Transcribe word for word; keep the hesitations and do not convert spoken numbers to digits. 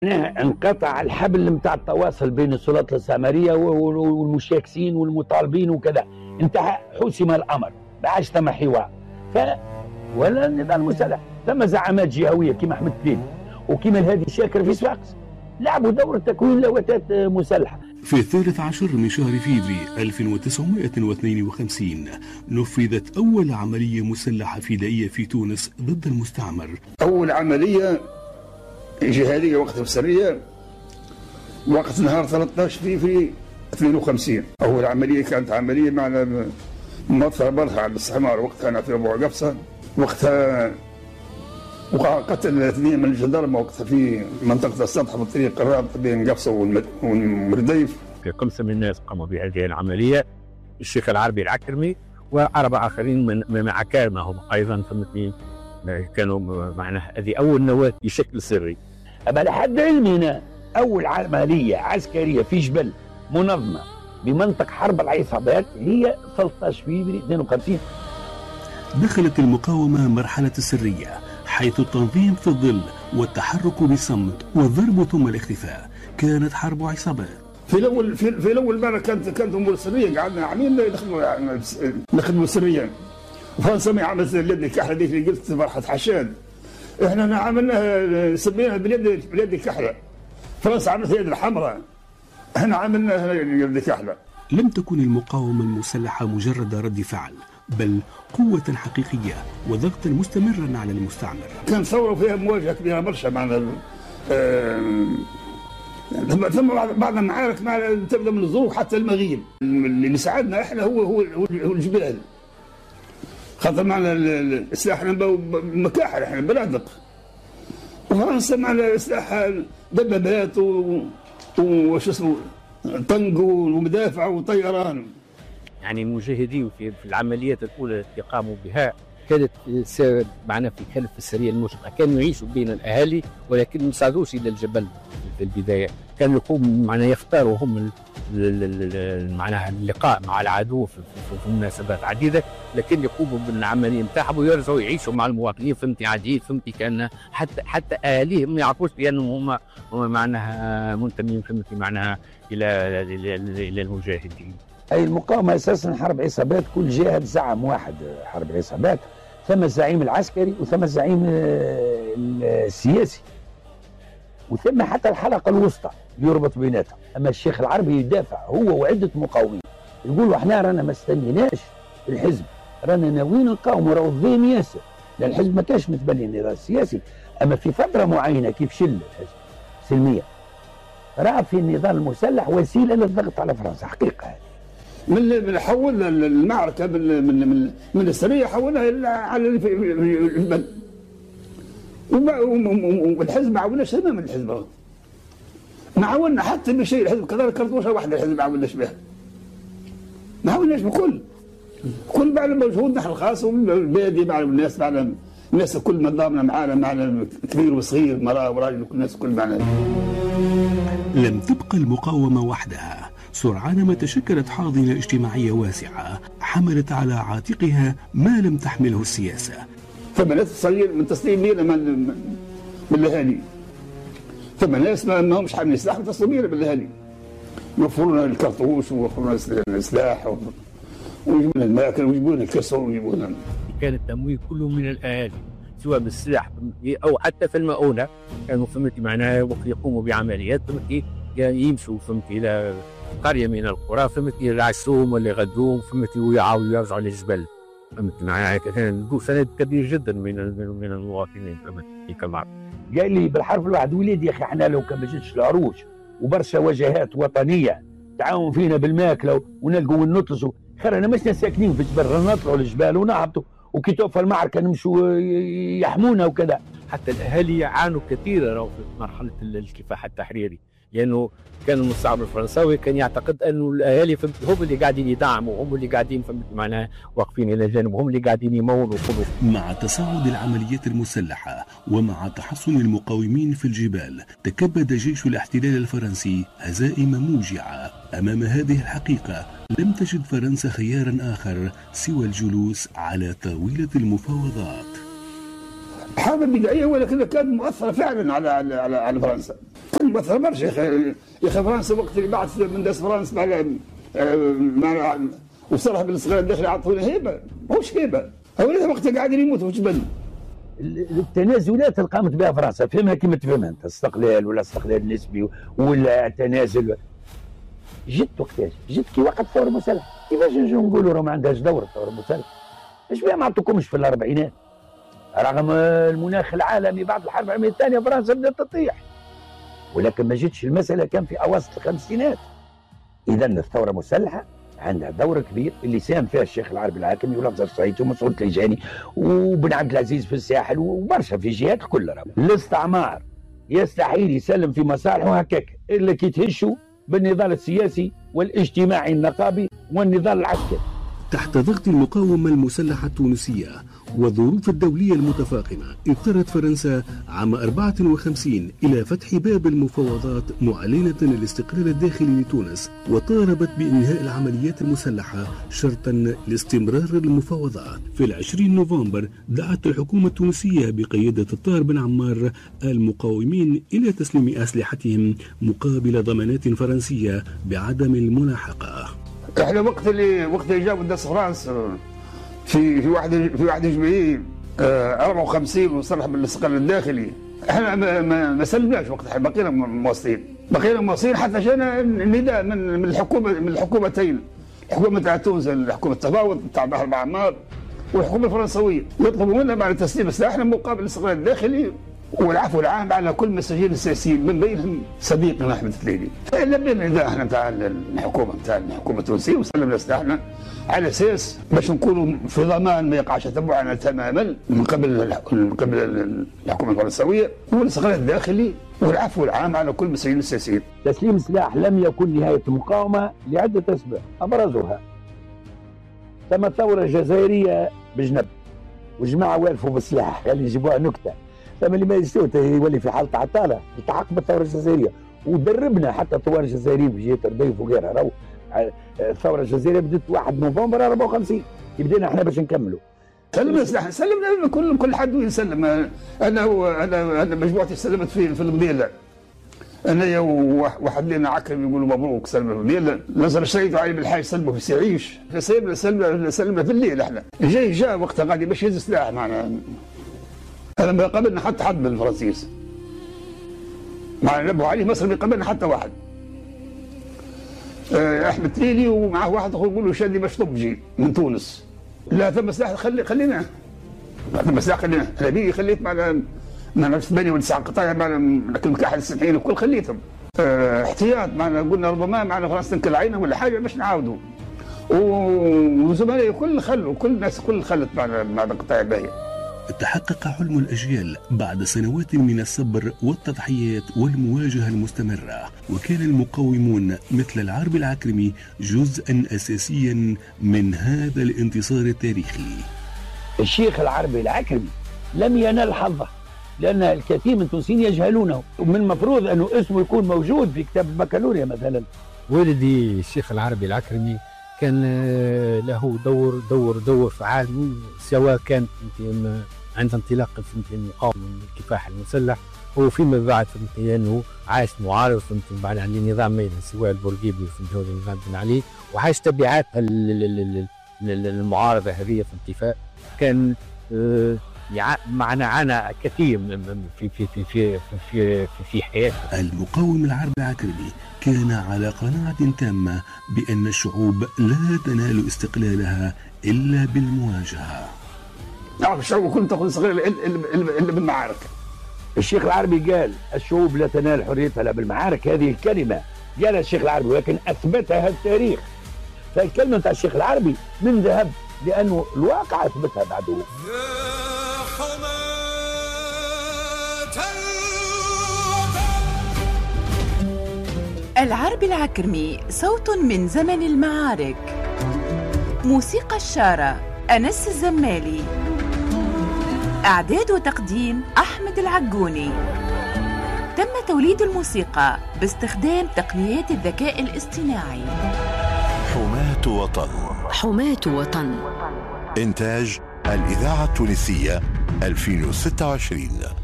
انقطع الحبل نتاع التواصل بين السلطات السامريه والمشاكسين والمطالبين وكذا، انتهى حسم الامر، ما عادش ثم حوار. ف ولا النضال المسلح، ثم زعامات جهويه كيما احمد الدين وكيما الهادي شاكر في صفاقس لعبوا دور تكوين لوتات مسلحه. في الثالث عشر من شهر فيفري ألف وتسعمائة واثنين وخمسين نفذت أول عملية مسلحة فدائية في تونس ضد المستعمر. أول عملية جهادية وقتها سرية وقت نهار ثلاثة عشر فيفري اثنين وخمسين. أول عملية كانت عملية معنا مطفى برها على الاستعمار، وقتها أنا في أبو قفصة، وقتها وقع قتل اثنين من الجندرمة وقتها في منطقة السطح بالطريق الرابط بين قفصة والمرديف. خمسة من الناس قاموا بهذه العملية، الشيخ العربي العكرمي وأربعة آخرين من من عكارمهم أيضا فهمتني، كانوا معناها هذه أول نواة بشكل سري. أما لحد علمنا أول عملية عسكرية في جبل منظمة بمنطق حرب العصابات هي ثلاثة عشر فيفري اثنين وخمسين. دخلت المقاومة مرحلة السرية، حيث التنظيم في الظل والتحرك بصمت والضرب ثم الاختفاء. كانت حرب عصابات. في الاول في, في الاول مره كانت كانت امور سريه، قعدنا عامين نخدموا نخدموا سريا. فرنسا ما عملت اليد الكحله دي اللي قلت فرحه حشاد، احنا عملناها سميناها باليد باليد الكحله. فرنسا عملت اليد الحمراء، احنا عملناها اليد الكحله. لم تكن المقاومه المسلحه مجرد رد فعل، بل قوة حقيقية وضغطا مستمرا على المستعمر. كان ثورة فيها مواجهة كبيرة برشا معنا. ثم بعض المعارك مع تبدا من الظروف حتى المغيب. اللي ساعدنا احنا هو هو هو الجبال. خاطر معنا السلاح احنا مكاحل، احنا بنادق. وفرنسا معنا سلاح دبابات وش اسمه طنق ومدافع وطيران. يعني المجاهدين في العمليات الأولى التي قاموا بها كانت معنا في الحلف السرية المشرقة، كانوا يعيشوا بين الأهالي ولكن ما صعدوش إلى الجبل في البداية، كانوا يقوموا معنا يختاروا هم معناها اللقاء مع العدو في, في, في مناسبات عديدة، لكن يقوموا بالعملية نتاعهم ويرجعوا يعيشوا مع المواطنين فهمتي عاديين فهمتي، كان حتى حتى أهاليهم ما يعرفوش بأنهم هم هم معناها منتمين فهمتي معناها إلى إلى, إلى المجاهدين. أي المقاومة أساسا حرب عصابات، كل جهة زعم واحد حرب عصابات، ثم الزعيم العسكري وثم الزعيم السياسي وثم حتى الحلقة الوسطى يربط بيناتهم. أما الشيخ العربي يدافع هو وعدة مقاومين، يقولوا احنا رانا ما استنيناش الحزب، رانا ناويين نقاوموا، راهو الظلم ياسر، لأن الحزب ما كانش متبني النظام السياسي. أما في فترة معينة كيف شل الحزب سلميا رأى في النظام المسلح وسيلة للضغط على فرنسا حقيقة. هذه من من حولنا المعركه من من من السريه حولناها على الجبل. والحزب ما عاوناش تماما، الحزب ما عاونا حتى بشيء، الحزب كذلك كرتوشه واحده الحزب ما عاوناش بها، ما عاوناش بكل كل بعد مجهود نحن الخاص والبادي مع الناس، مع الناس الكل ما ضامنا معنا معنا كبير وصغير مراه وراجل وكل الناس الكل معنا. لم تبقى المقاومه وحدها، سرعان ما تشكلت حاضنة اجتماعية واسعة حملت على عاتقها ما لم تحمله السياسة. ثم ناس تصير من تسليم لينا من من الاهالي، ثم ناس ما همش حاملين سلاح وتصلوا لينا بالاهالي، يوفروا لنا الكرتوش ويوفروا لنا السلاح ويجيبوا لنا الماكل ويجيبوا لنا الكسر ويجيبوا لنا. كان التمويل كله من الاهالي سواء بالسلاح او حتى في المؤونه، كانوا فهمتي معناها وقت يقوموا بعمليات فهمتي يمشوا فهمتي الى قريه من القرى فهمتي يعسوهم ولا يغدوهم فهمتي ويعاودوا يرجعوا للجبل فهمتي معناها. كان سند كبير جدا من من المواطنين فهمتي كما قال لي بالحرف الواحد وليدي يا اخي احنا لو كان ما جاتش العروش وبرشا وجهات وطنيه تعاون فينا بالماكله ونلقوا نطلسوا، خير انا مشنا ساكنين في الجبل رانا نطلعوا للجبال ونهبطوا وكي توفى المعركه نمشوا يحمونا وكذا. حتى الاهالي يعانوا كثيرا في مرحله الكفاح التحريري، لانه كان المستعمر الفرنساوي كان يعتقد انه الاهالي هم اللي قاعدين يدعموا، هم اللي قاعدين معناها واقفين الى جانب، هم اللي قاعدين يمولوا ويقولوا. مع تصاعد العمليات المسلحه ومع تحصن المقاومين في الجبال، تكبد جيش الاحتلال الفرنسي هزائم موجعه. امام هذه الحقيقه لم تجد فرنسا خيارا اخر سوى الجلوس على طاوله المفاوضات. حرب بدائيه ولكنها كانت مؤثره فعلا على على على فرنسا. مؤثر برشا يا اخي. يا اخي فرنسا وقت اللي بعث من داس فرنسا مع مع وصرح بالصغار الداخلي عطونا هيبه، ماهوش هيبه، هؤلاء وقتها قاعدين يموتوا في جبل. التنازلات اللي قامت بها فرنسا فهمها كما تفهمها انت، استقلال ولا استقلال نسبي ولا تنازل، جت وقتاش؟ جت كي وقت الثوره المسلحه. كيفاش نجوا نقولوا راه ما عندهاش دور الثوره المسلحه؟ اش بها ما عطوكمش في الاربعينات؟ رغم المناخ العالمي بعد الحرب العالميه الثانيه فرنسا بدات تطيح، ولكن ما جتش المساله كان في اواسط الخمسينات. اذا الثوره المسلحه عندها دور كبير اللي ساهم فيها الشيخ العربي العاكمي والأخضر الصعيدي ومسعود التليجاني وبن عبد العزيز في الساحل وبرشا في جهات الكل. الاستعمار يستحيل يسلم في مصالحه هكاك الا كي تهشوا بالنضال السياسي والاجتماعي النقابي والنضال العسكري. تحت ضغط المقاومة المسلحة التونسية والظروف الدولية المتفاقمة، اضطرت فرنسا عام أربعة وخمسين إلى فتح باب المفاوضات معلنة الاستقلال الداخلي لتونس، وطالبت بإنهاء العمليات المسلحة شرطا لاستمرار المفاوضات. في العشرين نوفمبر دعت الحكومة التونسية بقيادة الطاهر بن عمار المقاومين إلى تسليم أسلحتهم مقابل ضمانات فرنسية بعدم الملاحقة. احنا وقت اللي وقت اللي جابوا داس فرنسا في في واحد في واحد جمعيه أربعة وخمسين وصرح بالاستقلال الداخلي، احنا ما, ما, ما سلمناش وقتها، بقينا مواصلين بقينا مواصلين حتى جانا النداء من من الحكومه من الحكومتين، الحكومه تاع تونس الحكومه التفاوض تاع بحر معمار والحكومه الفرنسويه، يطلبوا منا بعد تسليم سلاحنا مقابل الاستقلال الداخلي والعفو العام على كل المساجين السياسيين من بينهم صديقنا احمد التليلي. لبينا النداء احنا نتاع الحكومه نتاع الحكومه التونسيه وسلمنا سلاحنا على اساس باش نكونوا في ضمان ما يقعش تبعنا تماما من قبل من قبل الحكومه الفرنسويه والاستقلال الداخلي والعفو العام على كل المساجين السياسيين. تسليم السلاح لم يكن نهايه المقاومه لعده اسباب، ابرزها ثم ثوره جزائريه بجنب وجماعه والفوا بالسلاح اللي يجيبوها نكته، ثم اللي ما يستوي يولي في حاله عطاله التحق بالثوره الجزائريه، ودربنا حتى ثوار الجزائريين في جهه رديف وغيرها. راهو الثوره الجزائريه بدات واحد نوفمبر أربعة وخمسين كي بدينا احنا باش نكملوا. سلمنا سلاح سلمنا كل كل حد يسلم. انا انا انا مجموعتي سلمت في في المدينه، انا واحد لنا عكرم يقولوا مبروك سلم المدينه، نزل الشريط علي بالحاج سلموا في سعيش، سلمنا سلمنا سلمنا في الليل. احنا جاي جاء وقتها غادي باش يهز سلاح معنا، هذا ما قابلنا حتى حد من الفرنسيس، مع نبهوا عليه مصر ما قابلنا حتى واحد. أه احمد تليلي ومعه واحد اخر يقولوا شادي باش طبجي من تونس. لا ثم سلاح خلي خلينا ثم سلاح خلينا، انا بيجي خليت معنا ما نعرفش ثمانية ولا تسعة قطايع معنا كل كحل السمحين الكل خليتهم. أه احتياط معنا، قلنا ربما معنا فرنسا تنكل عينها ولا حاجه باش نعاودوا. وزملائي كل خلوا كل الناس كل خلت معنا معنا قطايع باهيه. تحقق حلم الأجيال بعد سنوات من الصبر والتضحيات والمواجهة المستمرة، وكان المقاومون مثل العربي العكرمي جزءا أساسيا من هذا الانتصار التاريخي. الشيخ العربي العكرمي لم ينال حظه لأن الكثير من التونسيين يجهلونه، ومن المفروض أنه اسمه يكون موجود في كتاب البكالوريا مثلا. والدي الشيخ العربي العكرمي كان له دور دور دور فعال، سواء كان عند انطلاق في المقاومه الكفاح المسلح وفيما بعد في انه عاش معارض فهمت بعد عن النظام ميل سواء البورقيبي في النظام بن علي، وعاش تبعات المعارضه هذه في الاتفاق. كان معنا عانى كثير في في في في في في حياته. المقاوم العربي العكرمي كان على قناعة تامة بأن الشعوب لا تنال استقلالها إلا بالمواجهة. نعرف الشعوب كلها تاخذ صغير إلا بالمعارك. الشيخ العربي قال الشعوب لا تنال حريتها إلا بالمعارك، هذه الكلمة قالها الشيخ العربي ولكن أثبتها التاريخ. فالكلمة بتاع الشيخ العربي من ذهب لأنه الواقع أثبتها بعده. العربي العكرمي صوت من زمن المعارك. موسيقى الشارع أنس الزمالي. إعداد وتقديم أحمد العجوني. تم توليد الموسيقى باستخدام تقنيات الذكاء الاصطناعي. حماة وطن. حماة وطن. إنتاج الإذاعة التونسية ألفين وستة وعشرين.